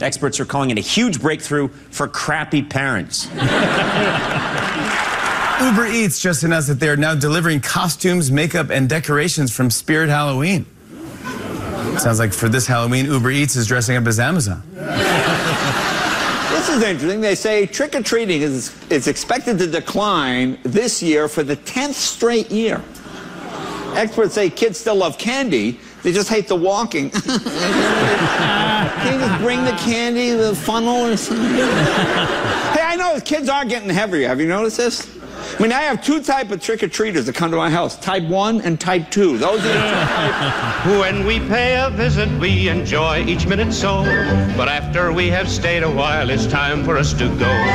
Experts are calling it a huge breakthrough for crappy parents. Uber Eats just announced that they're now delivering costumes, makeup, and decorations from Spirit Halloween. Sounds like for this Halloween, Uber Eats is dressing up as Amazon. This is interesting. They say trick-or-treating is expected to decline this year for the 10th straight year. Experts say kids still love candy. They just hate the walking. Can you just bring the candy, the funnel, or something? Hey, I know kids are getting heavier. Have you noticed this? I mean, I have two types of trick-or-treaters that come to my house, type 1 and type 2. Those are the two types. When we pay a visit, we enjoy each minute so. But after we have stayed a while, it's time for us to go.